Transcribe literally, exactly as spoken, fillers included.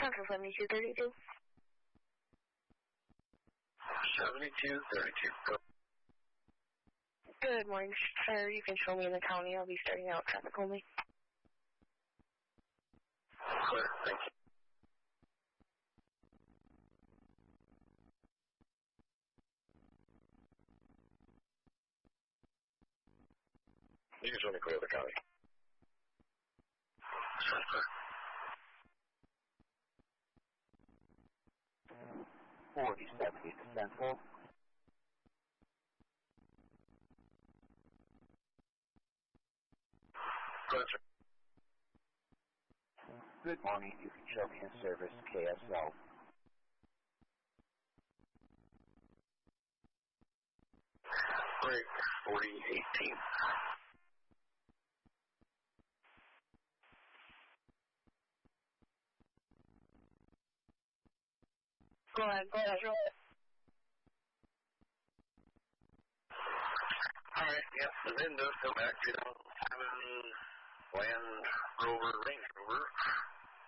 Central seventy-two thirty-two. seventy-two thirty-two. Go. Good morning, sir. You can show me in the county. I'll be starting out traffic only. Clear. Thank you. You can show me clear the county. forty seventy to Central. Go ahead, sir. Good morning. You can show me in service K S L. Break forty eighteen. Go ahead. Go ahead. All right. Yep. The VIN does come back to seven Land Rover Range Rover.